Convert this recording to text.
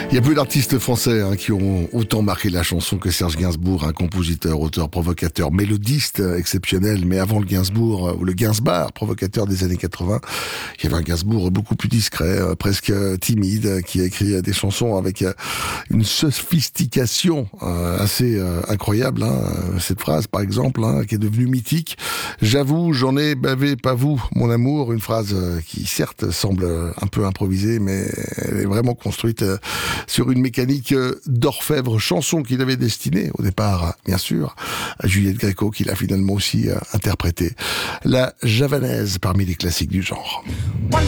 Il y a peu d'artistes français qui ont autant marqué la chanson que Serge Gainsbourg, un compositeur, auteur, provocateur, mélodiste exceptionnel. Mais avant le Gainsbourg, ou le Gainsbar, provocateur des années 80, il y avait un Gainsbourg beaucoup plus discret, presque timide, qui a écrit des chansons avec une sophistication assez incroyable. Cette phrase, par exemple, qui est devenue mythique. J'avoue, j'en ai bavé, pas vous, mon amour. Une phrase qui, certes, semble un peu improvisée, mais elle est vraiment construite sur une mécanique d'orfèvre, chanson qu'il avait destinée au départ, bien sûr, à Juliette Gréco, qu'il a finalement aussi interprétée. La javanaise parmi les classiques du genre. Once